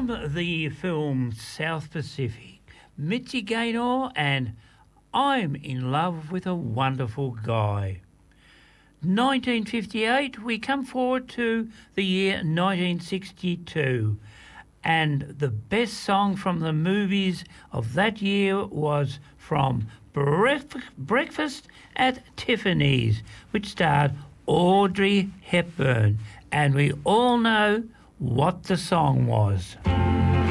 From the film South Pacific, Mitzi Gaynor and I'm in Love with a Wonderful Guy. 1958, we come forward to the year 1962, and the best song from the movies of that year was from Breakfast at Tiffany's, which starred Audrey Hepburn, and we all know what the song was.